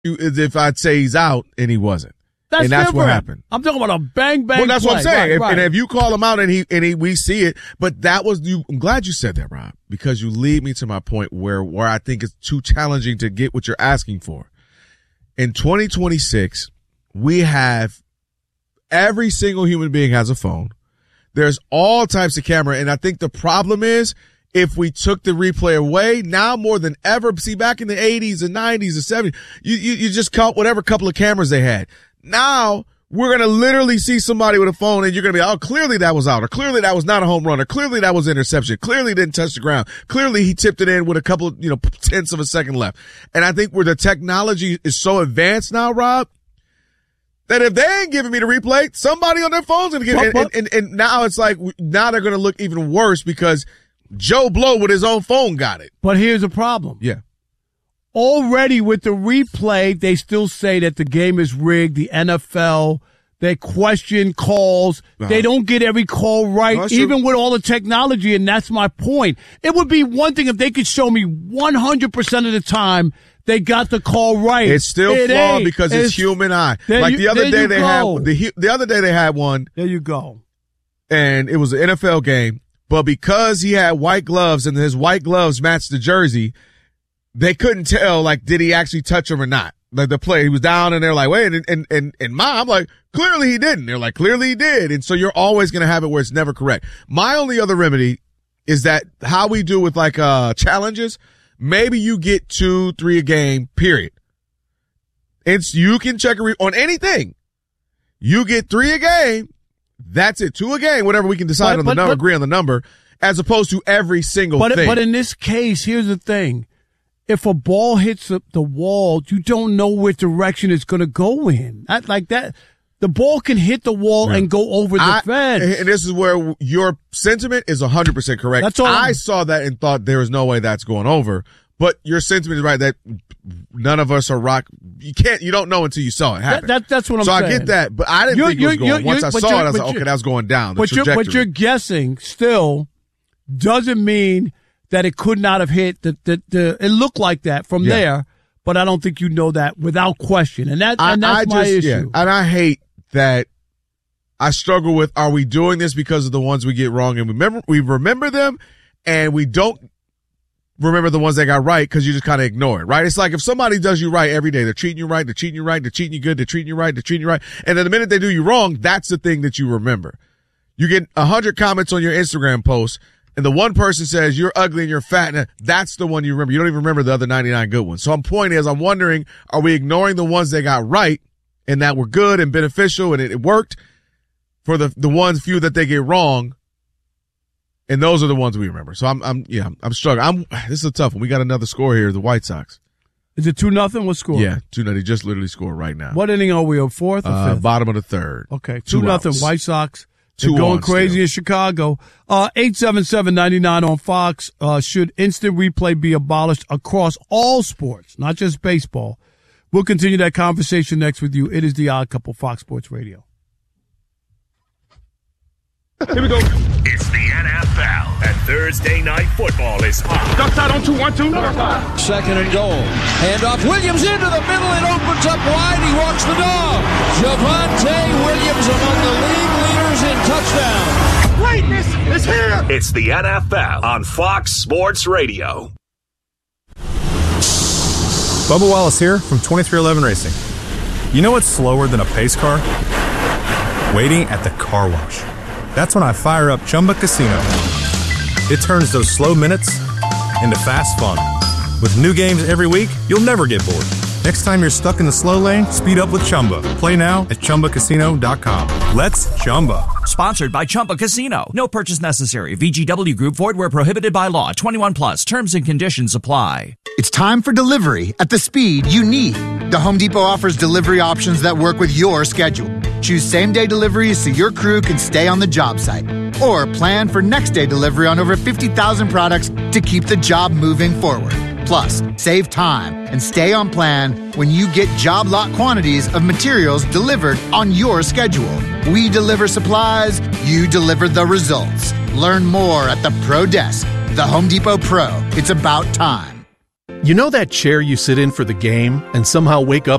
is if I'd say he's out and he wasn't. That's what happened. I'm talking about a bang Well, that's play. what I'm saying. Right. And if you call him out and we see it, but that was you. I'm glad you said that, Rob, because you lead me to my point where I think it's too challenging to get what you're asking for. In 2026, we have every single human being has a phone. There's all types of camera, and I think the problem is if we took the replay away, now more than ever. See, back in the 80s and 90s and 70s, you just caught whatever couple of cameras they had. Now we're going to literally see somebody with a phone and you're going to be, oh, clearly that was out, or clearly that was not a home run, or clearly that was interception. Clearly didn't touch the ground. Clearly he tipped it in with a couple, tenths of a second left. And I think where the technology is so advanced now, Rob, that if they ain't giving me the replay, somebody on their phone's going to get it. And now it's like, now they're going to look even worse because Joe Blow with his own phone got it. But here's the problem. Yeah. Already with the replay, they still say that the game is rigged. The NFL, they question calls. They don't get every call right, even with all the technology, and that's my point. It would be one thing if they could show me 100% of the time they got the call right. It's still flawed because it's human eye. Like the other day they had one. There you go. And it was an NFL game, but because he had white gloves and his white gloves matched the jersey, they couldn't tell, like, did he actually touch him or not? Like, the play, he was down and they're like, wait, I'm like, clearly he didn't. They're like, clearly he did. And so you're always going to have it where it's never correct. My only other remedy is that how we do with like, challenges, maybe you get 2-3 a game, period. You can check on anything. You get 3 a game. That's it. 2 a game, whatever we can decide on the number, agree on the number, as opposed to every single thing. But in this case, here's the thing. If a ball hits the wall, you don't know which direction it's going to go in. Not like that. The ball can hit the wall and go over the fence. And this is where your sentiment is 100% correct. That's all. I saw that and thought there was no way that's going over. But your sentiment is right that none of us are rock. You don't know until you saw it happen. That's what I'm saying. So I get that, but I didn't think it was going. Once I saw it, I was like, okay, that was going down. But you're guessing still doesn't mean that it could not have hit. It looked like that from there, but I don't think you know that without question. And that's my issue. Yeah. And I hate that. I struggle with, are we doing this because of the ones we get wrong and we remember them, and we don't remember the ones that got right because you just kind of ignore it, right? It's like if somebody does you right every day, they're treating you right, they're treating you right, they're treating you good, they're treating you right, they're treating you right. And then the minute they do you wrong, that's the thing that you remember. You get 100 comments on your Instagram post, and the one person says you're ugly and you're fat, and that's the one you remember. You don't even remember the other 99 good ones. So my point is, I'm wondering, are we ignoring the ones that got right and that were good and beneficial and it worked for the few that they get wrong? And those are the ones we remember. So I'm struggling. This is a tough one. We got another score here. The White Sox. Is it 2-0? What score? Yeah, 2-0. They just literally scored right now. What inning are we on? Fourth or fifth? Bottom of the third. Okay, 2-0. White Sox. They're 2 going crazy still in Chicago. 877-99 on Fox. Should instant replay be abolished across all sports, not just baseball? We'll continue that conversation next with you. It is The Odd Couple, Fox Sports Radio. Here we go. It's the NFL, and Thursday Night Football is on. Ducks out on 2-1-2. Second and goal. Handoff. Williams into the middle. It opens up wide. He walks the dog. Javonte Williams among the league leaders in touchdown. Greatness is here. It's the NFL on Fox Sports Radio. Bubba Wallace here from 2311 Racing. You know what's slower than a pace car? Waiting at the car wash. That's when I fire up Chumba Casino. It turns those slow minutes into fast fun. With new games every week, you'll never get bored. Next time you're stuck in the slow lane, speed up with Chumba. Play now at ChumbaCasino.com. Let's Chumba. Sponsored by Chumba Casino. No purchase necessary. VGW Group. Void where prohibited by law. 21 plus. Terms and conditions apply. It's time for delivery at the speed you need. The Home Depot offers delivery options that work with your schedule. Choose same-day deliveries so your crew can stay on the job site. Or plan for next-day delivery on over 50,000 products to keep the job moving forward. Plus, save time and stay on plan when you get job lot quantities of materials delivered on your schedule. We deliver supplies, you deliver the results. Learn more at the Pro Desk. The Home Depot Pro. It's about time. You know that chair you sit in for the game and somehow wake up